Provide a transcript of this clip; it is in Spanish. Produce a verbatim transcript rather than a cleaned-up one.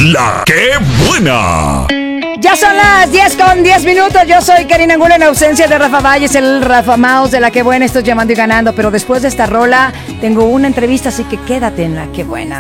La que buena. Ya son las diez con diez minutos. Yo soy Karina Angulo en ausencia de Rafa Valles, el Rafa Mouse de La Que Buena. Estoy llamando y ganando, pero después de esta rola tengo una entrevista, así que quédate en La Que Buena.